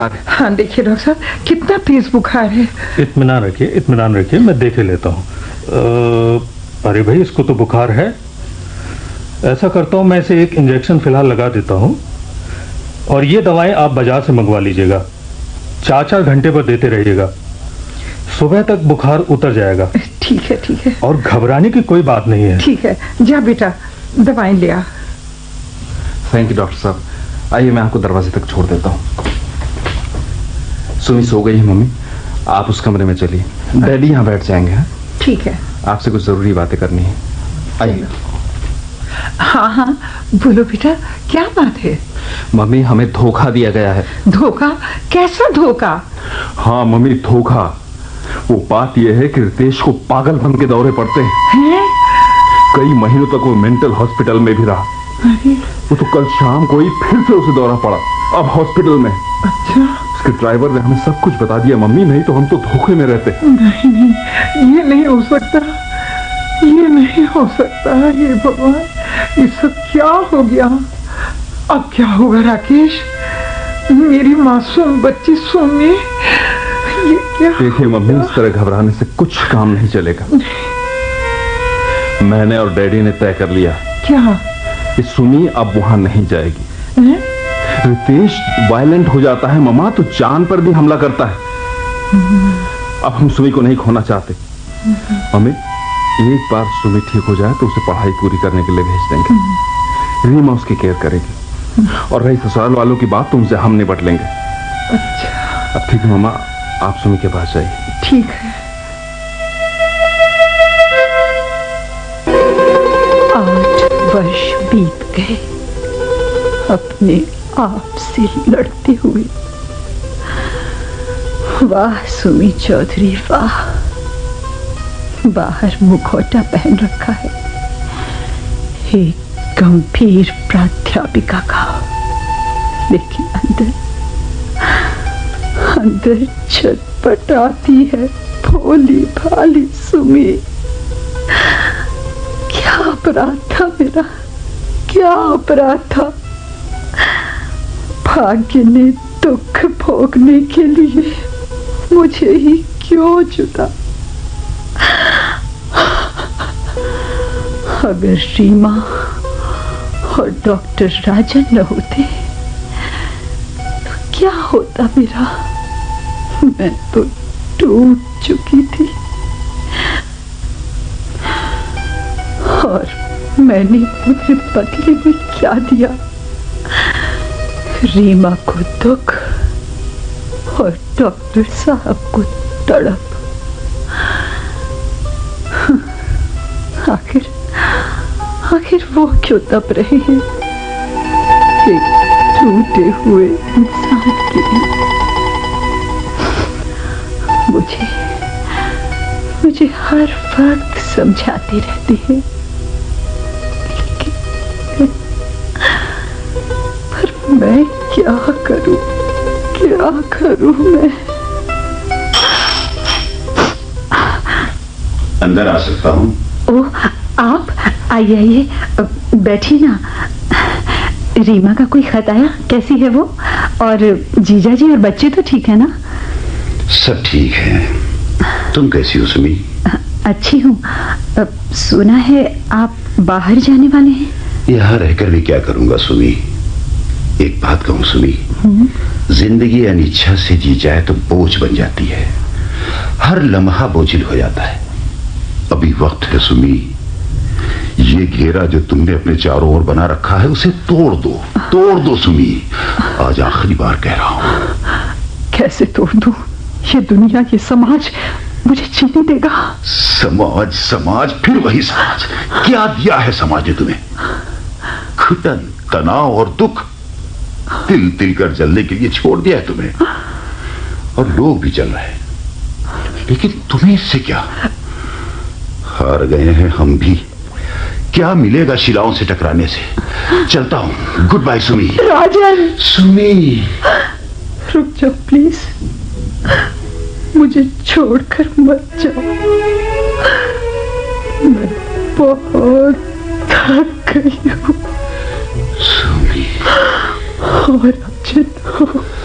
हाँ देखिए डॉक्टर साहब, कितना तेज बुखार है। इत्मीनान रखिए, मैं देख लेता हूँ। अरे भाई, इसको तो बुखार है। ऐसा करता हूँ, मैं इसे एक इंजेक्शन फिलहाल लगा देता हूँ, और ये दवाएं आप बाजार से मंगवा लीजिएगा। 4-4 घंटे पर देते रहिएगा, सुबह तक बुखार उतर जाएगा। ठीक है। और घबराने की कोई बात नहीं है। ठीक है, जा बेटा दवाएं ले आ। थैंक यू डॉक्टर साहब। आइए, मैं आपको दरवाजे तक छोड़ देता हूँ। सुमी सो गई है मम्मी, आप उस कमरे में चलिए, डैडी यहाँ बैठ जाएंगे। हाँ ठीक है, आपसे कुछ जरूरी बातें करनी है। आइए। हाँ बोलो बेटा, क्या बात है? मम्मी, हमें धोखा दिया गया है। धोखा? कैसा धोखा? हाँ मम्मी, धोखा। वो बात यह है कि रितेश को पागलपन के दौरे पड़ते हैं। कई महीनों तक वो मेंटल हॉस्पिटल में भी रहा। वो तो कल शाम को ही फिर से उसे दौरा पड़ा, अब हॉस्पिटल में। अच्छा। उसके ड्राइवर ने हमें सब कुछ बता दिया मम्मी, नहीं तो हम तो धोखे में रहते। नहीं, ये नहीं हो सकता, ये नहीं हो सकता। ये भगवान, ये सब क्या हो गया? अब क्या होगा राकेश? मेरी मासूम बच्ची सुमी, ये क्या? देखिए मम्मी, इस तरह घबराने से कुछ काम नहीं चलेगा। मैंने और डैडी ने तय कर लिया। क्या? कि सुमी अब वहां नहीं जाएगी। रितेश वायलेंट हो जाता है मम्मा, तो जान पर भी हमला करता है। अब हम सुमी को नहीं खोना चाहते। मम्मी, एक बार सुमी ठीक हो जाए तो उसे पढ़ाई पूरी करने के लिए भेज देंगे। रीमा उसकी केयर करेगी, और रही ससुराल वालों की बात तो उनसे हम निपट लेंगे। अच्छा। अब ठीक है मम्मा, आप सुमी के पास जाइए। ठीक है। 8 वर्ष बीत गए अपने आप से लड़ते हुए। वाह सुमी चौधरी वाह, बाहर मुखौटा पहन रखा है एक गंभीर प्राध्यापिका का, लेकिन अंदर छटपटाती है भोली भाली सुमी। क्या अपराध था मेरा, क्या अपराध था? भाग्य ने दुख भोगने के लिए मुझे ही क्यों चुना? अगर रीमा और डॉक्टर राजन न होते तो क्या होता मेरा? मैं तो टूट चुकी थी, और मैंने उन्हें बदले में क्या दिया? रीमा को दुख और डॉक्टर साहब को तड़प। आखिर वो क्यों तप रहे हैं एक टूटे हुए इंसान के लिए? मुझे हर वक्त समझाते रहते हैं, पर मैं क्या करूं मैं? अंदर आ सकता हूँ? ओह, आप आइए, बैठिए ना। रीमा का कोई खत आया? कैसी है वो? और जीजा जी और बच्चे तो ठीक है ना? सब ठीक है। तुम कैसी हो सुमी? अच्छी हूँ। सुना है आप बाहर जाने वाले हैं? यहाँ रहकर भी क्या करूंगा सुमी? एक बात कहूँ सुमी, जिंदगी अनिच्छा से जी जाए तो बोझ बन जाती है, हर लम्हा बोझिल हो जाता है। अभी वक्त है सुमी, ये घेरा जो तुमने अपने चारों ओर बना रखा है उसे तोड़ दो सुमी। आज आखिरी बार कह रहा हूं। कैसे तोड़ दूं? ये दुनिया, ये समाज मुझे जीने देगा? समाज फिर वही समाज। क्या दिया है समाज ने तुम्हें? घुटन, तनाव और दुख तिल तिल कर जलने के लिए छोड़ दिया है तुम्हें, और लोग भी जल रहे हैं, लेकिन तुम्हें इससे क्या? हार गए हैं हम भी। क्या मिलेगा शिलाओं से टकराने से? चलता हूं, गुड बाय सुमी। राजन! सुमी, रुक जाओ प्लीज, मुझे छोड़कर मत जाओ। मैं बहुत थक गई हूँ। सुमी, और राजन